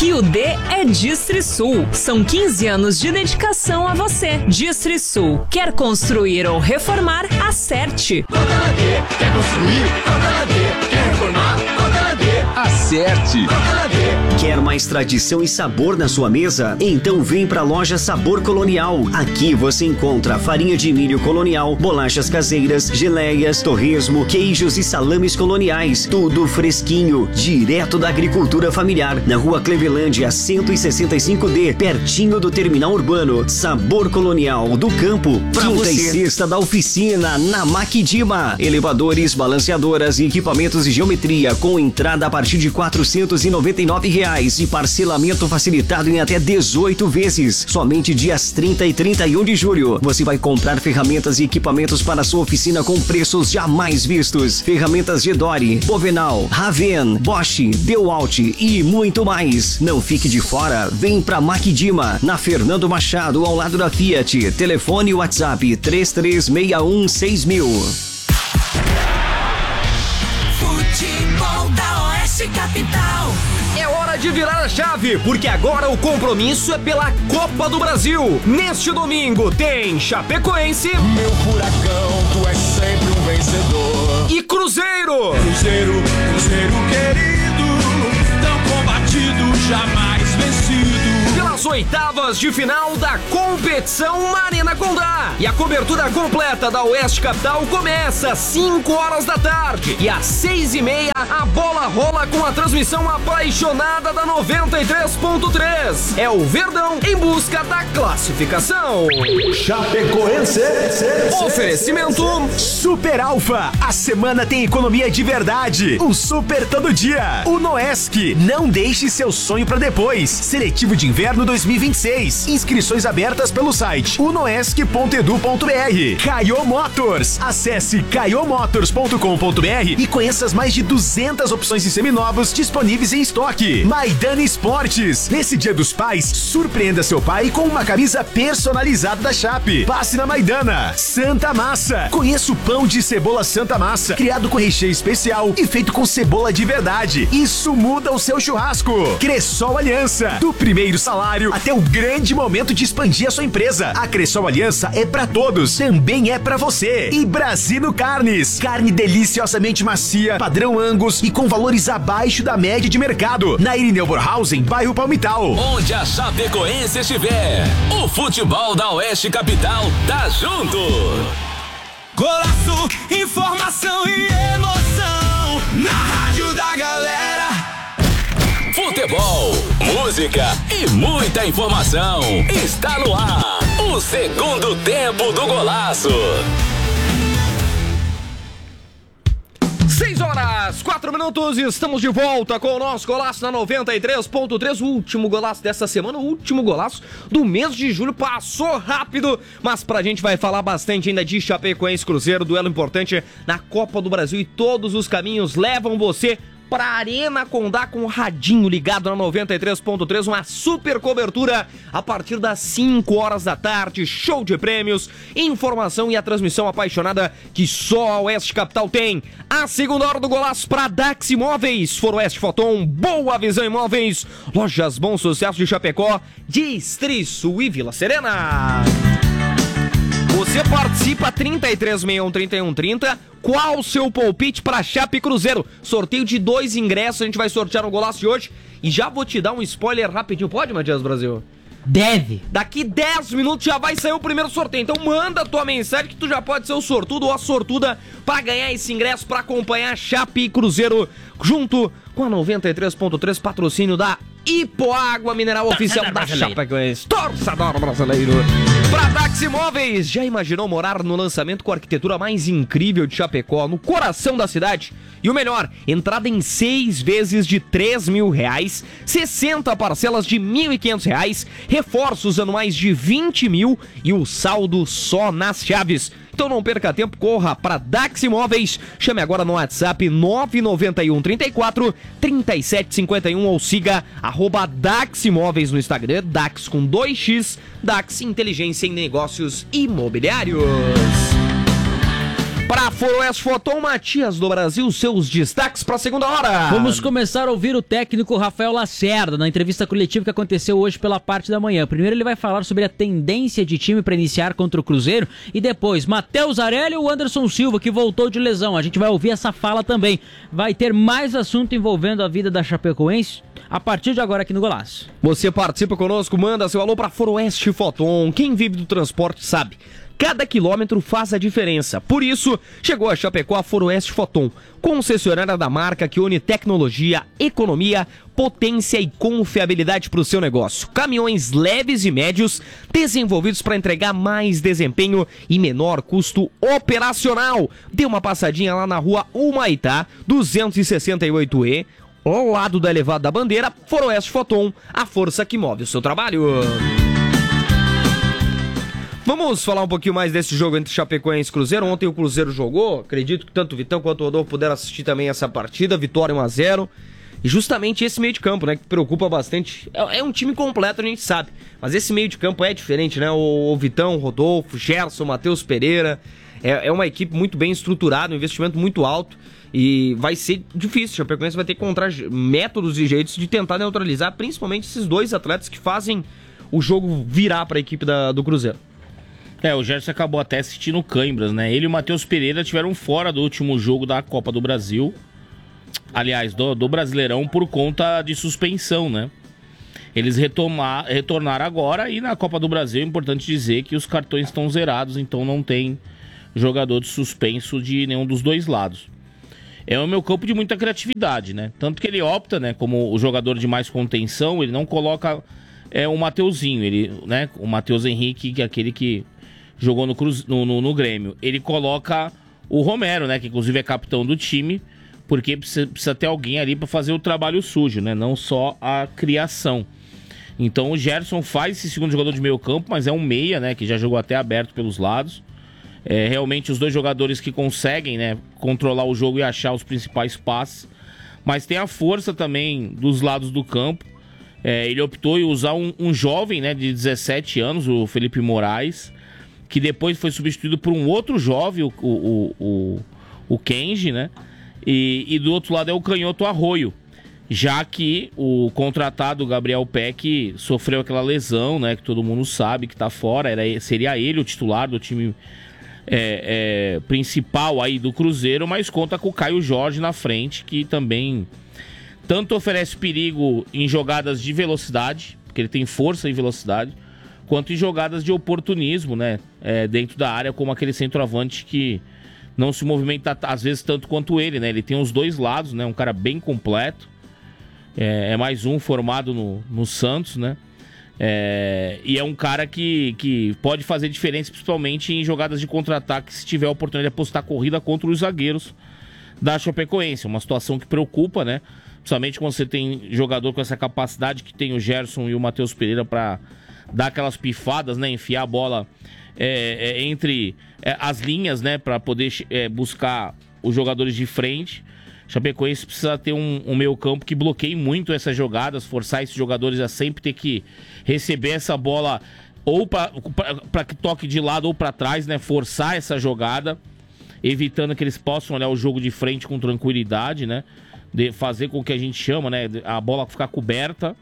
Aqui o D é Distrisul. São 15 anos de dedicação a você. Distrisul. Quer construir ou reformar? Acerte. Toda D. Quer construir? Toda D. Quer reformar? Toda D. Acerte. Toda D. Quer mais tradição e sabor na sua mesa? Então vem pra loja Sabor Colonial. Aqui você encontra farinha de milho colonial, bolachas caseiras, geleias, torresmo, queijos e salames coloniais. Tudo fresquinho, direto da agricultura familiar. Na rua Clevelândia, 165D, pertinho do terminal urbano. Sabor Colonial do campo pra Quinta você. e Sexta da oficina, na Maquidima. Elevadores, balanceadoras e equipamentos de geometria com entrada a partir de R$499 e parcelamento facilitado em até 18 vezes. Somente dias 30 e 31 de julho. Você vai comprar ferramentas e equipamentos para sua oficina com preços jamais vistos. Ferramentas Gedore, Bovenal, Raven, Bosch, DeWalt e muito mais. Não fique de fora. Vem pra Maquidima, na Fernando Machado, ao lado da Fiat. Telefone e WhatsApp 33616000. Futebol da Oeste Capital. É hora de virar a chave, porque agora o compromisso é pela Copa do Brasil. Neste domingo tem Chapecoense. Meu furacão, tu és sempre um vencedor. E Cruzeiro. Cruzeiro, Cruzeiro querido, tão combatido, jamais vencido. Pelas oitavas de final da competição Arena Condá. E a cobertura completa da Oeste Capital começa às 5 horas da tarde. E às 6h30 a bola rola com a transmissão apaixonada da 93.3. É o Verdão em busca da classificação. Chapecoense. Oferecimento Super Alfa, a semana tem economia de verdade. O Super todo dia. O Noesc, não deixe seu sonho pra depois. Seletivo de inverno 2026. Inscrições abertas pelo site unoesc.edu.br. Caio Motors, acesse caiomotors.com.br e conheça as mais de 200 opções de seminovos disponíveis em estoque. Maidana Esportes, nesse Dia dos Pais, surpreenda seu pai com uma camisa personalizada da Chape. Passe na Maidana. Santa Massa, conheça o pão de cebola Santa Massa, criado com recheio especial e feito com cebola de verdade. Isso muda o seu churrasco. Cressol Aliança, do primeiro salário até o grande momento de expandir a sua empresa. A Cressol Aliança é pra todos, também é pra você. E Brasino Carnes, carne deliciosamente macia, padrão Angus e com valores abaixo da média de mercado. Na Irineu Borhausen, bairro Palmital. Onde a Chapecoense estiver, o futebol da Oeste Capital tá junto. Golaço, informação e emoção na rádio da galera. Futebol, música e muita informação. Está no ar o segundo tempo do Golaço. 6h04, estamos de volta com o nosso Golaço na 93.3, o último Golaço dessa semana, o último Golaço do mês de julho, passou rápido, mas pra gente vai falar bastante ainda de Chapecoense Cruzeiro, duelo importante na Copa do Brasil e todos os caminhos levam você para a Arena Condá com o radinho ligado na 93.3, uma super cobertura a partir das 5 horas da tarde, show de prêmios, informação e a transmissão apaixonada que só a Oeste Capital tem. A segunda hora do Golaço para Dax Imóveis, For Oeste Foton, Boa Visão Imóveis, Lojas Bom Sucesso de Chapecó, Distrisul e Vila Serena. Você participa 3361-3130. Qual o seu palpite para Chape Cruzeiro? Sorteio de 2 ingressos, a gente vai sortear no Golaço de hoje. E já vou te dar um spoiler rapidinho. Pode, Matias Brasil? Deve. Daqui 10 minutos já vai sair o primeiro sorteio. Então manda a tua mensagem que tu já pode ser o sortudo ou a sortuda para ganhar esse ingresso para acompanhar Chape Cruzeiro junto com a 93.3, patrocínio da Hipoágua Mineral Oficial da Chapecoense. Torcedor brasileiro. Pra Dax Imóveis, já imaginou morar no lançamento com a arquitetura mais incrível de Chapecó, no coração da cidade? E o melhor, entrada em 6 vezes de R$3.000, 60 parcelas de R$1.500, reforços anuais de 20 mil e o saldo só nas chaves. Então não perca tempo, corra para Dax Imóveis, chame agora no WhatsApp 991 34 37 51 ou siga @Dax Imóveis no Instagram, Dax com 2x, Dax Inteligência em Negócios Imobiliários. Para Foroeste Foton, Matias do Brasil, seus destaques para a segunda hora. Vamos começar a ouvir o técnico Rafael Lacerda na entrevista coletiva que aconteceu hoje pela parte da manhã. Primeiro ele vai falar sobre a tendência de time para iniciar contra o Cruzeiro e depois Matheus Zarelli e o Anderson Silva, que voltou de lesão. A gente vai ouvir essa fala também. Vai ter mais assunto envolvendo a vida da Chapecoense a partir de agora aqui no Golaço. Você participa conosco, manda seu alô para Foroeste Foton. Quem vive do transporte sabe. Cada quilômetro faz a diferença. Por isso, chegou a Chapecó a Foroeste Foton, concessionária da marca que une tecnologia, economia, potência e confiabilidade para o seu negócio. Caminhões leves e médios, desenvolvidos para entregar mais desempenho e menor custo operacional. Dê uma passadinha lá na rua Humaitá, 268E, ao lado da Elevada da Bandeira. Foroeste Foton, a força que move o seu trabalho. Vamos falar um pouquinho mais desse jogo entre Chapecoense e Cruzeiro. Ontem o Cruzeiro jogou, acredito que tanto o Vitão quanto o Rodolfo puderam assistir também essa partida, vitória 1-0. E justamente esse meio de campo, né, que preocupa bastante. É um time completo, a gente sabe, mas esse meio de campo é diferente, né? O Vitão, o Rodolfo, Gerson, Matheus Pereira. É uma equipe muito bem estruturada, um investimento muito alto. E vai ser difícil, o Chapecoense vai ter que encontrar métodos e jeitos de tentar neutralizar, principalmente esses dois atletas que fazem o jogo virar para a equipe do Cruzeiro. O Gerson acabou até assistindo cãibras, né? Ele e o Matheus Pereira tiveram fora do último jogo da Copa do Brasil. Aliás, do Brasileirão, por conta de suspensão, né? Eles retornaram agora e na Copa do Brasil é importante dizer que os cartões estão zerados, então não tem jogador de suspenso de nenhum dos dois lados. É o meu campo de muita criatividade, né? Tanto que ele opta, né, como o jogador de mais contenção, ele não coloca o Mateuzinho, né? O Matheus Henrique, que é aquele que jogou no Grêmio. Ele coloca o Romero, né? Que inclusive é capitão do time, porque precisa ter alguém ali para fazer o trabalho sujo, né? Não só a criação. Então o Gerson faz esse segundo jogador de meio campo, mas é um meia, né? Que já jogou até aberto pelos lados. Realmente os dois jogadores que conseguem, né, controlar o jogo e achar os principais passes. Mas tem a força também dos lados do campo. Ele optou em usar um jovem, né, de 17 anos, o Felipe Moraes, que depois foi substituído por um outro jovem, o Kenji, né? E do outro lado é o canhoto Arroio, já que o contratado Gabriel Peck sofreu aquela lesão, né? Que todo mundo sabe que tá fora. Seria ele o titular do time principal aí do Cruzeiro, mas conta com o Caio Jorge na frente, que também tanto oferece perigo em jogadas de velocidade, porque ele tem força e velocidade, quanto em jogadas de oportunismo, né? Dentro da área, como aquele centroavante que não se movimenta às vezes tanto quanto ele, né? Ele tem os dois lados, né? Um cara bem completo. É mais um formado no Santos, né? E é um cara que pode fazer diferença, principalmente em jogadas de contra-ataque, se tiver a oportunidade de apostar corrida contra os zagueiros da Chapecoense. Uma situação que preocupa, né? Principalmente quando você tem jogador com essa capacidade que tem o Gerson e o Matheus Pereira para dar aquelas pifadas, né? Enfiar a bola entre as linhas, né? Para poder buscar os jogadores de frente. Chapecoense precisa ter um meio campo que bloqueie muito essas jogadas, forçar esses jogadores a sempre ter que receber essa bola ou para que toque de lado ou para trás, né? Forçar essa jogada, evitando que eles possam olhar o jogo de frente com tranquilidade, né? Fazer com que a gente chama, né? A bola ficar coberta.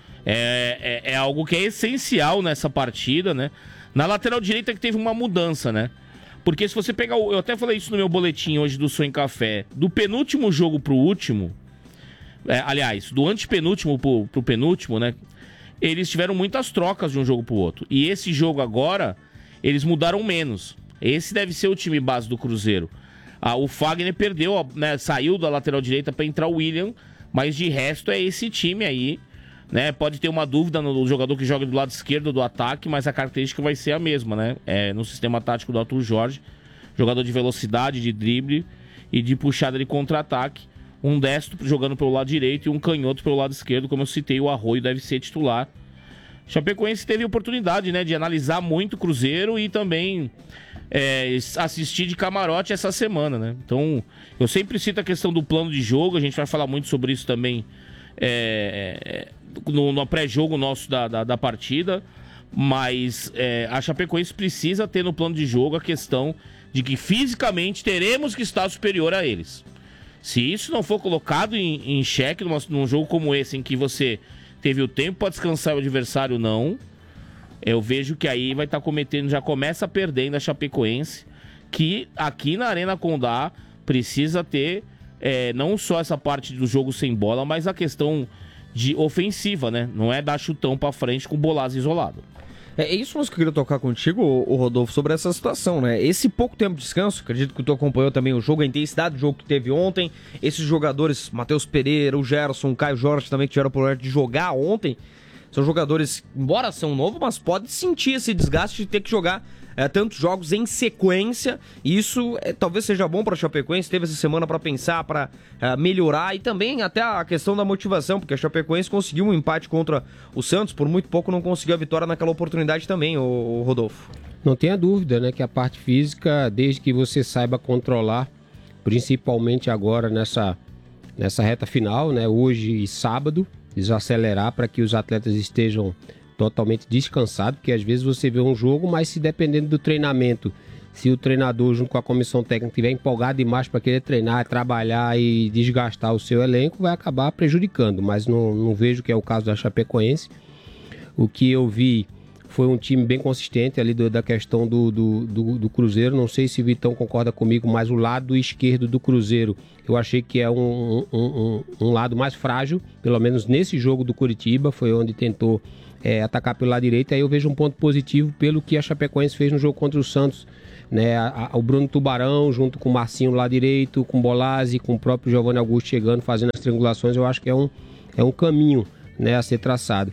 É algo que é essencial nessa partida, né? Na lateral direita que teve uma mudança, né? Porque se você pegar... Eu até falei isso no meu boletim hoje do Sonho Café. Do penúltimo jogo pro último... aliás, do antepenúltimo pro penúltimo, né? Eles tiveram muitas trocas de um jogo pro outro. E esse jogo agora, eles mudaram menos. Esse deve ser o time base do Cruzeiro. O Fagner perdeu, né? Saiu da lateral direita para entrar o William. Mas de resto é esse time aí, né? Pode ter uma dúvida no jogador que joga do lado esquerdo do ataque, mas a característica vai ser a mesma, né? No sistema tático do Arthur Jorge, jogador de velocidade, de drible e de puxada de contra-ataque. Um destro jogando pelo lado direito e um canhoto pelo lado esquerdo, como eu citei, o Arroio deve ser titular. Chapecoense teve oportunidade, né, de analisar muito o Cruzeiro e também assistir de camarote essa semana, né? Então, eu sempre cito a questão do plano de jogo, a gente vai falar muito sobre isso também no pré-jogo nosso da partida, mas a Chapecoense precisa ter no plano de jogo a questão de que fisicamente teremos que estar superior a eles. Se isso não for colocado em xeque num jogo como esse, em que você teve o tempo para descansar o adversário, não, eu vejo que aí vai estar cometendo, já começa perdendo a Chapecoense, que aqui na Arena Condá precisa ter não só essa parte do jogo sem bola, mas a questão de ofensiva, né? Não é dar chutão pra frente com Bolazzi isolado. É isso mesmo que eu queria tocar contigo, o Rodolfo, sobre essa situação, né? Esse pouco tempo de descanso, acredito que tu acompanhou também o jogo, a intensidade do jogo que teve ontem, esses jogadores, Matheus Pereira, o Gerson, o Caio Jorge também, que tiveram a oportunidade de jogar ontem, são jogadores, embora são novos, mas pode sentir esse desgaste de ter que jogar tantos jogos em sequência, e isso talvez seja bom para a Chapecoense. Teve essa semana para pensar, para melhorar, e também até a questão da motivação, porque a Chapecoense conseguiu um empate contra o Santos, por muito pouco não conseguiu a vitória naquela oportunidade também, o Rodolfo. Não tenha dúvida, né, que a parte física, desde que você saiba controlar, principalmente agora nessa reta final, né, hoje e sábado, desacelerar para que os atletas estejam totalmente descansado, porque às vezes você vê um jogo, mas se dependendo do treinamento, se o treinador junto com a comissão técnica estiver empolgado demais para querer treinar, trabalhar e desgastar o seu elenco, vai acabar prejudicando, mas não vejo que é o caso da Chapecoense. O que eu vi foi um time bem consistente ali da questão do Cruzeiro. Não sei se o Vitão concorda comigo, mas o lado esquerdo do Cruzeiro eu achei que é um lado mais frágil, pelo menos nesse jogo do Curitiba, foi onde tentou atacar pelo lado direito. Aí eu vejo um ponto positivo pelo que a Chapecoense fez no jogo contra o Santos, né? O Bruno Tubarão junto com o Marcinho lá direito, com o Bolazzi, com o próprio Giovanni Augusto chegando, fazendo as triangulações. Eu acho que é um caminho, né, a ser traçado.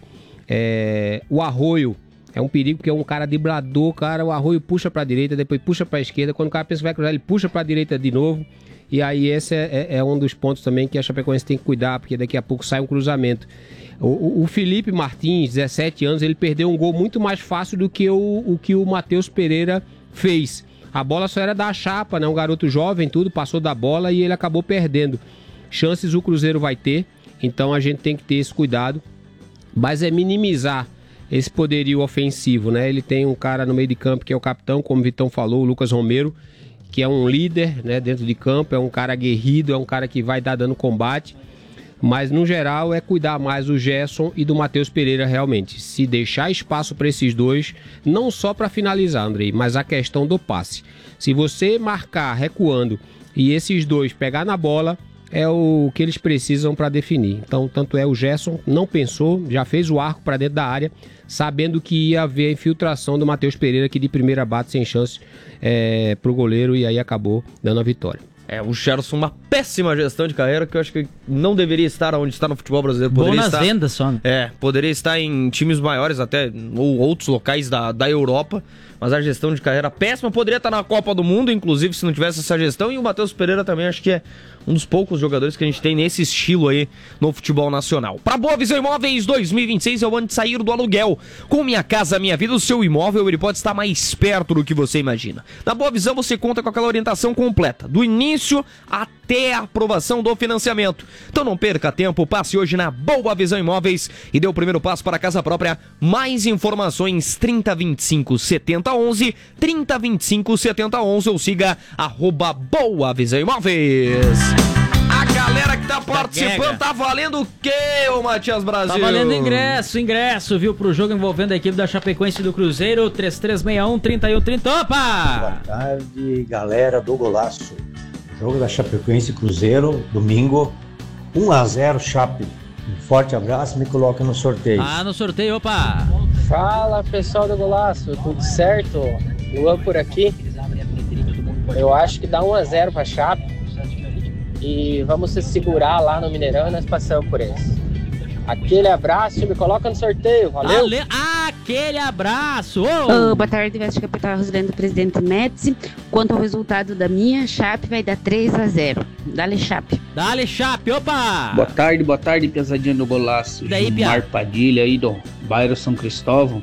O Arroio é um perigo, porque é um cara driblador, cara. O Arroio puxa pra direita, depois puxa pra esquerda. Quando o cara pensa que vai cruzar, ele puxa pra direita de novo. E aí esse é um dos pontos também que a Chapecoense tem que cuidar, porque daqui a pouco sai um cruzamento. O Felipe Martins, 17 anos, ele perdeu um gol muito mais fácil do que o que o Matheus Pereira fez. A bola só era da chapa, né? Um garoto jovem, tudo, passou da bola e ele acabou perdendo. Chances o Cruzeiro vai ter, então a gente tem que ter esse cuidado. Mas é minimizar esse poderio ofensivo, né? Ele tem um cara no meio de campo que é o capitão, como o Vitão falou, o Lucas Romero, que é um líder, né, dentro de campo, é um cara aguerrido, é um cara que vai dar dando combate. Mas no geral é cuidar mais do Gerson e do Matheus Pereira realmente. Se deixar espaço para esses dois, não só para finalizar, Andrei, mas a questão do passe. Se você marcar recuando e esses dois pegar na bola, é o que eles precisam para definir. Então, tanto é o Gerson, não pensou, já fez o arco para dentro da área, sabendo que ia haver a infiltração do Matheus Pereira, que de primeira bate sem chance pro goleiro, e aí acabou dando a vitória. O Gerson, uma péssima gestão de carreira, que eu acho que não deveria estar onde está no futebol brasileiro. Bom nas vendas só, né? Poderia estar em times maiores até, ou outros locais da Europa, mas a gestão de carreira péssima. Poderia estar na Copa do Mundo, inclusive, se não tivesse essa gestão. E o Matheus Pereira também, acho que é um dos poucos jogadores que a gente tem nesse estilo aí no futebol nacional. Para Boa Visão Imóveis, 2026 é o ano de sair do aluguel. Com Minha Casa Minha Vida, o seu imóvel ele pode estar mais perto do que você imagina. Na Boa Visão você conta com aquela orientação completa, do início até a aprovação do financiamento. Então não perca tempo, passe hoje na Boa Visão Imóveis e dê o primeiro passo para a casa própria. Mais informações 3025 7011, 3025 7011, ou siga @Boa Visão Imóveis. A galera que tá participando, tá valendo o quê, ô Matias Brasil? Tá valendo ingresso, viu, pro jogo envolvendo a equipe da Chapecoense do Cruzeiro, 3361-3130. Opa! Boa tarde, galera do Golaço. Jogo da Chapecoense Cruzeiro, domingo, 1-0 Chape. Um forte abraço, me coloca no sorteio. No sorteio, opa! Fala, pessoal do Golaço, tudo certo? Luan por aqui. Eu acho que dá 1-0 pra Chape. E vamos se segurar lá no Mineirão e nós passamos por eles. Aquele abraço, me coloca no sorteio, valeu? Aquele abraço! Boa tarde, Veste Capital, Rosilene do Presidente Médici. Quanto ao resultado da minha, Chape vai dar 3-0. Dale Chape. Dale Chape, opa! Boa tarde, pesadinha do Golaço. E daí, Mar Padilha aí do bairro São Cristóvão.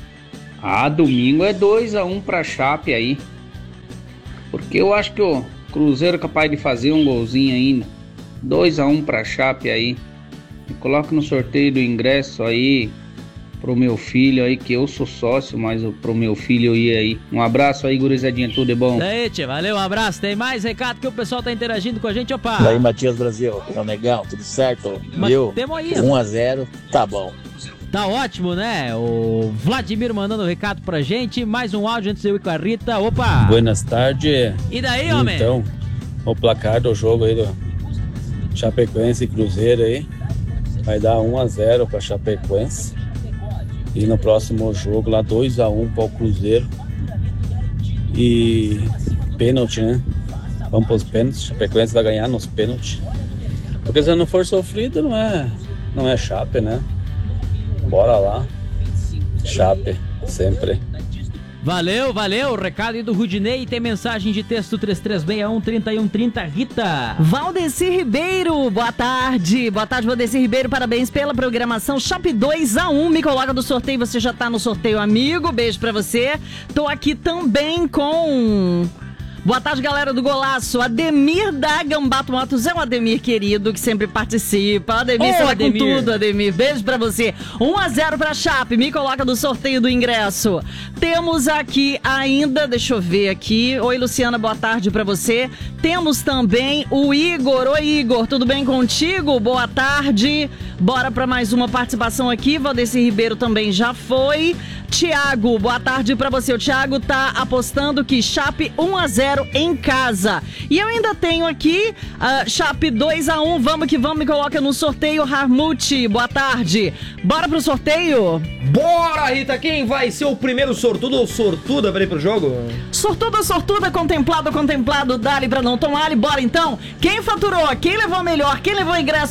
Domingo é 2-1 pra Chape aí. Porque eu acho que o Cruzeiro é capaz de fazer um golzinho ainda. 2-1 pra Chape aí. Me coloca no sorteio do ingresso aí. pro meu filho aí, que eu sou sócio, mas pro meu filho ir aí. Um abraço aí, gurizadinha, tudo de bom. Daí, tia, valeu, um abraço. Tem mais recado que o pessoal tá interagindo com a gente, opa. Daí, Matias Brasil, é o negão, tudo certo? Viu? Temos aí. 1-0, tá bom. Tá ótimo, né? O Vladimir mandando um recado pra gente. Mais um áudio antes de eu ir com a Rita. Opa! Buenas tardes. E daí, homem? Então, o placar do jogo aí do Chapecoense e Cruzeiro aí vai dar 1-0 pra Chapecoense. E no próximo jogo lá 2-1 para o Cruzeiro. E pênalti, né? Vamos pros pênaltis. Chapecoense vai ganhar nos pênaltis. Porque se não for sofrido, não é Chape, né? Bora lá. Chape, sempre. Valeu, valeu. Recado aí do Rudinei. Tem mensagem de texto 3361-3130. Rita. Valdeci Ribeiro, boa tarde. Boa tarde, Valdeci Ribeiro. Parabéns pela programação. Chape 2-1. Me coloca do sorteio. Você já tá no sorteio, amigo. Beijo pra você. Tô aqui também com... Boa tarde, galera do Golaço. Ademir da Gambato Motos é um Ademir querido que sempre participa. Ademir, você vai com tudo, Ademir. Beijo pra você. 1-0 pra Chape. Me coloca do sorteio do ingresso. Temos aqui ainda, deixa eu ver aqui. Oi, Luciana, boa tarde pra você. Temos também o Igor. Oi, Igor, tudo bem contigo? Boa tarde. Bora pra mais uma participação aqui. Valdeci Ribeiro também já foi. Tiago, boa tarde pra você. O Tiago tá apostando que Chape 1-0 em casa. E eu ainda tenho aqui Chape 2-1. Vamos que vamos, me coloca no sorteio. Harmut, boa tarde. Bora pro sorteio? Bora, Rita. Quem vai ser o primeiro sortudo ou sortuda pra ir pro jogo? Sortuda, sortuda, contemplado, contemplado. Dali pra não tomar. Bora então. Quem faturou? Quem levou melhor? Quem levou ingresso